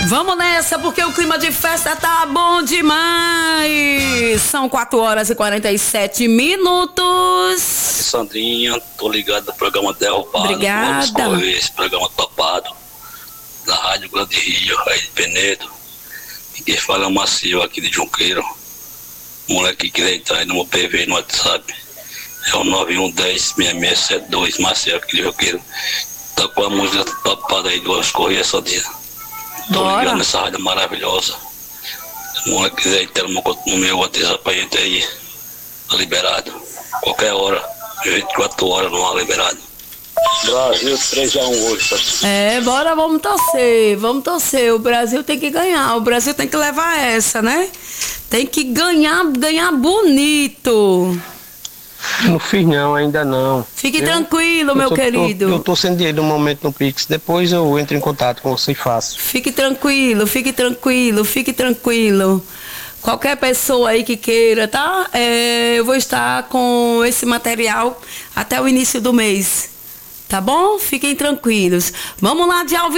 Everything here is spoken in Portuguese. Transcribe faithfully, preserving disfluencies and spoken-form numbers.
Vamos nessa, porque o clima de festa tá bom demais. São quatro horas e quarenta e sete minutos. Sandrinha, tô ligado no programa Derrubado. Obrigada. Vamos correr esse programa topado da Rádio Grande Rio, Raí de Penedo. E quem fala é o Macio aqui de Junqueiro. O moleque que quer entrar aí no meu P V no WhatsApp é o nove um um zero, seis seis sete dois, Macio aqui de Junqueiro. Tá com a música topada aí do Correia Sandrinha. Tô Bora. ligado nessa rádio maravilhosa. Se o moleque quiser entrar no meu, no meu WhatsApp aí, entra aí. Tá liberado. Qualquer hora. vinte e quatro horas não há liberado. Brasil três a um hoje, tá? É, bora, vamos torcer, vamos torcer. O Brasil tem que ganhar, o Brasil tem que levar essa, né? Tem que ganhar, ganhar bonito. Não fiz não, ainda não. Fique eu, tranquilo, eu meu tô, querido. Tô, eu tô sem dinheiro no momento no Pix, depois eu entro em contato com você e faço. Fique tranquilo, fique tranquilo, fique tranquilo. Qualquer pessoa aí que queira, tá? É, eu vou estar com esse material até o início do mês. Tá bom? Fiquem tranquilos. Vamos lá de Alves.